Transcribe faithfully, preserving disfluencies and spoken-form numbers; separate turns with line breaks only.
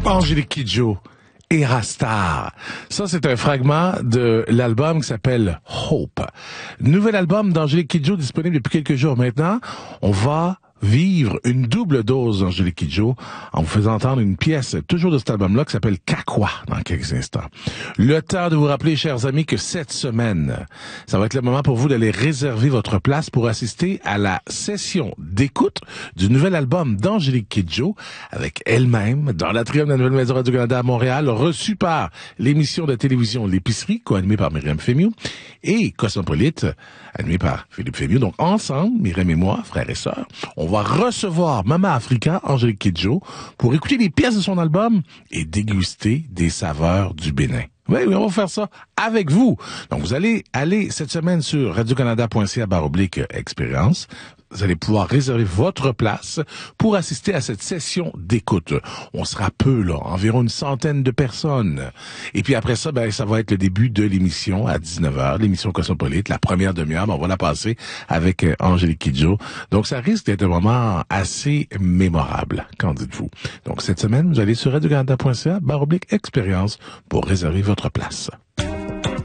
Angélique Kidjo, Erastar. Ça, c'est un fragment de l'album qui s'appelle Hope. Nouvel album d'Angélique Kidjo disponible depuis quelques jours maintenant. On va vivre une double dose d'Angélique Kidjo en vous faisant entendre une pièce toujours de cet album-là qui s'appelle Kakwa dans quelques instants. Le temps de vous rappeler, chers amis, que cette semaine, ça va être le moment pour vous d'aller réserver votre place pour assister à la session d'écoute du nouvel album d'Angélique Kidjo avec elle-même dans l'atrium de la Nouvelle Maison Radio-Canada à Montréal, reçue par l'émission de télévision L'Épicerie, co-animée par Myriam Fémiou, et Cosmopolite, animée par Philippe Fémiou. Donc ensemble, Myriam et moi, frères et sœurs, on va recevoir Mama Africa, Angélique Kidjo, pour écouter les pièces de son album et déguster des saveurs du Bénin. Oui, oui, on va faire ça avec vous. Donc, vous allez aller cette semaine sur radiocanada.ca barre oblique expérience. Vous allez pouvoir réserver votre place pour assister à cette session d'écoute. On sera peu, là, environ une centaine de personnes. Et puis après ça, ben, ça va être le début de l'émission à dix-neuf heures, l'émission Cosmopolite, la première demi-heure, ben, on va la passer avec euh, Angélique Kidjo. Donc, ça risque d'être un moment assez mémorable. Qu'en dites-vous? Donc, cette semaine, vous allez sur radiocanada.ca barre oblique expérience pour réserver votre place.